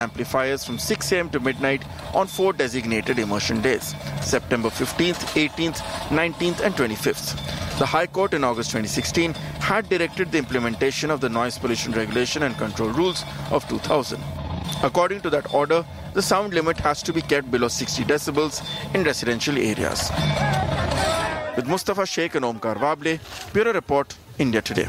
amplifiers from 6 a.m. to midnight on 4 designated immersion days, September 15th, 18th, 19th and 25th. The High Court in August 2016 had directed the implementation of the Noise Pollution Regulation and Control Rules of 2000. According to that order, the sound limit has to be kept below 60 decibels in residential areas. With Mustafa Sheikh and Omkar Wable, Bureau Report, India Today.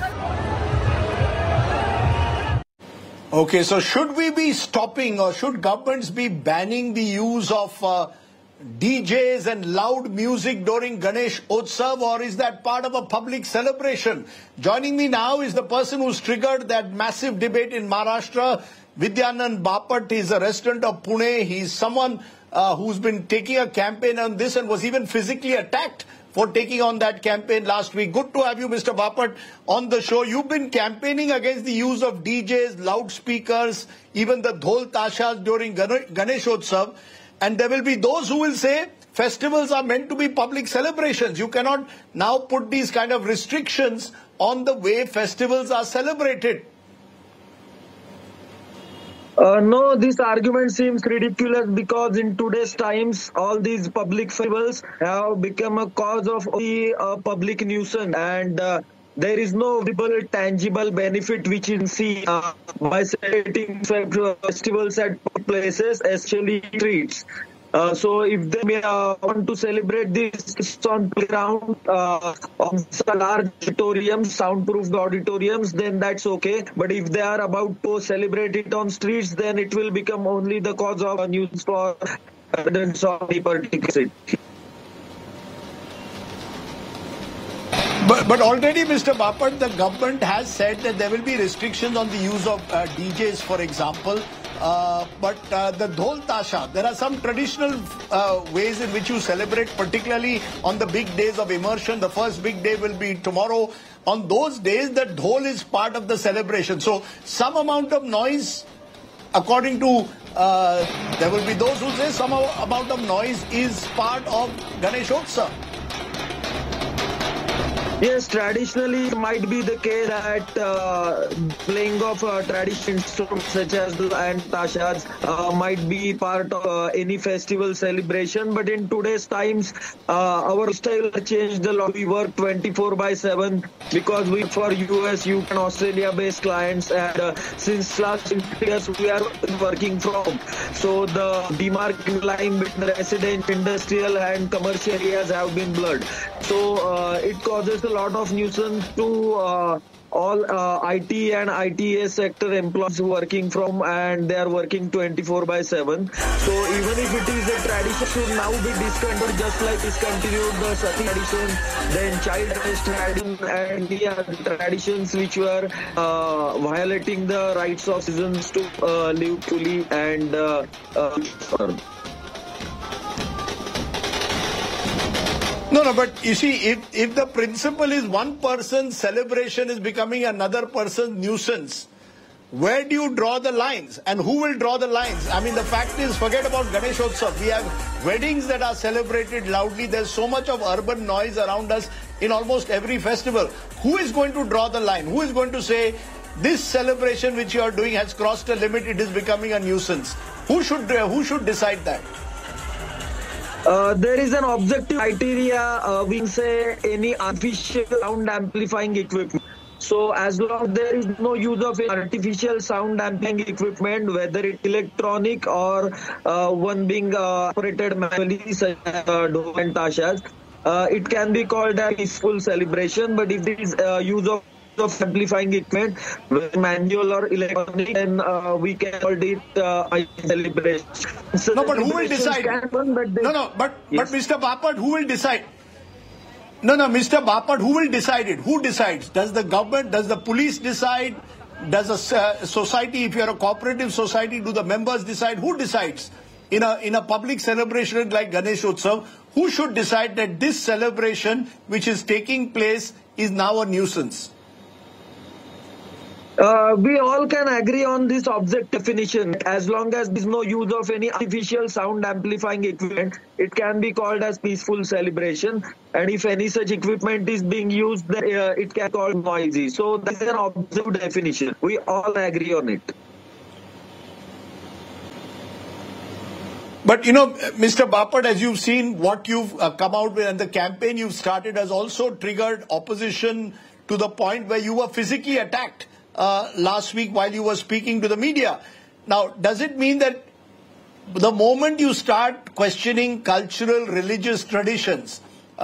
Okay, so should we be stopping or should governments be banning the use of DJs and loud music during Ganesh Utsav, or is that part of a public celebration? Joining me now is the person who's triggered that massive debate in Maharashtra, Vidyanand Bapat. He's a resident of Pune. He's someone who's been taking a campaign on this and was even physically attacked for taking on that campaign last week. Good to have you, Mr. Bapat, on the show. You've been campaigning against the use of DJs, loudspeakers, even the dhol tashas during Ganesh Utsav. And there will be those who will say festivals are meant to be public celebrations. You cannot now put these kind of restrictions on the way festivals are celebrated. No, this argument seems ridiculous because in today's times, all these public festivals have become a cause of the public nuisance, and there is no visible, tangible benefit which you see by celebrating festivals at places, especially streets. So if they want to celebrate this on playground, on large auditoriums, soundproofed auditoriums, then that's okay. But if they are about to celebrate it on streets, then it will become only the cause of a news for residents of the particular city. But already, Mr. Bapat, the government has said that there will be restrictions on the use of DJs, for example. But the dhol tasha, there are some traditional ways in which you celebrate, particularly on the big days of immersion. The first big day will be tomorrow. On those days, the dhol is part of the celebration. So some amount of noise, according to, there will be those who say some amount of noise is part of Ganesh Utsav. Yes, traditionally it might be the case that playing of traditional instruments such as and tashas might be part of any festival celebration. But in today's times, our style changed a lot. We work 24/7 because we for US, UK and Australia-based clients, and since last years we are working from. So the demarcation line between residential, industrial and commercial areas have been blurred. So it causes a lot of nuisance to all IT and ITS sector employees working from, and they are working 24/7. So even if it is a tradition, should now be discontinued, just like discontinued the Sati tradition, then child marriage tradition, and the other traditions which were violating the rights of citizens to live fully and No, but you see, if the principle is one person's celebration is becoming another person's nuisance, where do you draw the lines? And who will draw the lines? I mean, the fact is, forget about Ganesh Utsav. We have weddings that are celebrated loudly. There's so much of urban noise around us in almost every festival. Who is going to draw the line? Who is going to say, this celebration which you are doing has crossed a limit, it is becoming a nuisance? Who should decide that? There is an objective criteria, we can say any artificial sound amplifying equipment. So as long as there is no use of artificial sound amplifying equipment, whether it's electronic or one being operated manually, such as dhol and tashas, it can be called a peaceful celebration. But if there is use of amplifying equipment, manual or electronic, then we can call it a celebration. So no, but who will decide? But Mr. Bapat, who will decide? Mr. Bapat, who will decide it? Who decides? Does the government, does the police decide? Does a society, if you are a cooperative society, do the members decide? Who decides? In a public celebration like Ganesh Utsav, who should decide that this celebration which is taking place is now a nuisance? We all can agree on this object definition. As long as there is no use of any artificial sound amplifying equipment, it can be called as peaceful celebration. And if any such equipment is being used, then it can be called noisy. So that is an objective definition. We all agree on it. But, Mr. Bapat, as you've seen, what you've come out with and the campaign you've started has also triggered opposition to the point where you were physically attacked last week while you were speaking to the media. Now, does it mean that the moment you start questioning cultural, religious traditions,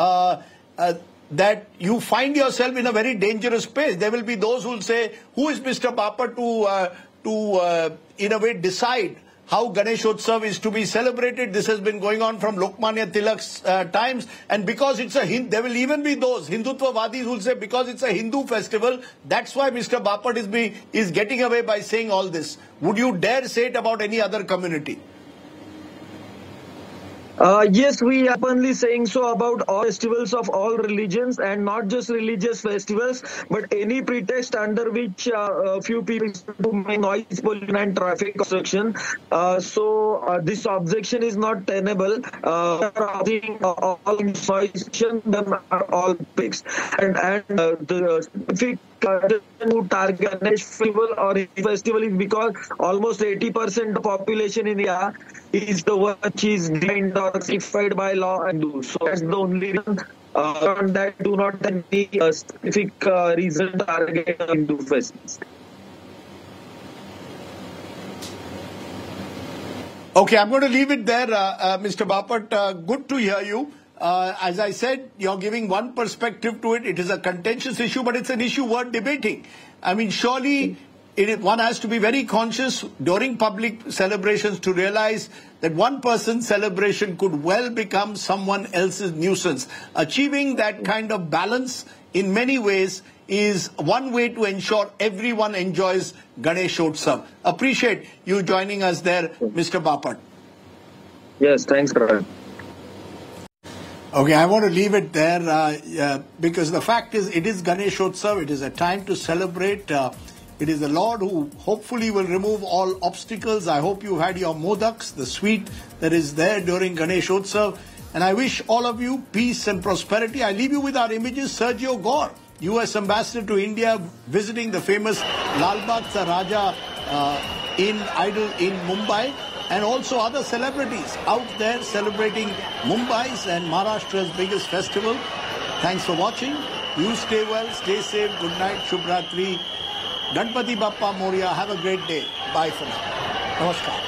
that you find yourself in a very dangerous space? There will be those who will say, who is Mr. Bapat to in a way, decide how Ganeshotsav is to be celebrated? This has been going on from Lokmanya Tilak's times. And because it's there will even be those Hindutvavadis who will say, because it's a Hindu festival, that's why Mr. Bapat is getting away by saying all this. Would you dare say it about any other community? Yes, we are openly saying so about all festivals of all religions, and not just religious festivals, but any pretext under which few people do make noise pollution and traffic obstruction. So this objection is not tenable. All noise pollution, them are all fixed, and the specific who target Ganesh festival or festival is because almost 80% of population in India is the one which is defined or certified by law and do. So that's the only reason. That do not have any specific reason to target Hindu festivals. Okay, I'm going to leave it there, Mr. Bapat. Good to hear you. As I said, you're giving one perspective to it. It is a contentious issue, but it's an issue worth debating. I mean, surely one has to be very conscious during public celebrations to realize that one person's celebration could well become someone else's nuisance. Achieving that kind of balance in many ways is one way to ensure everyone enjoys Ganeshotsav. Appreciate you joining us there, Mr. Bapat. Yes, thanks, Karan. Okay, I want to leave it there because the fact is, it is Ganeshotsav. It is a time to celebrate. It is the Lord who hopefully will remove all obstacles. I hope you had your modaks, the sweet that is there during Ganeshotsav. And I wish all of you peace and prosperity. I leave you with our images. Sergio Gore, US Ambassador to India, visiting the famous Lal Bagh Cha Raja idol in Mumbai. And also other celebrities out there celebrating Mumbai's and Maharashtra's biggest festival. Thanks for watching. You stay well, stay safe. Good night, Shubh Ratri. Ganpati Bappa Moria. Have a great day. Bye for now. Namaskar.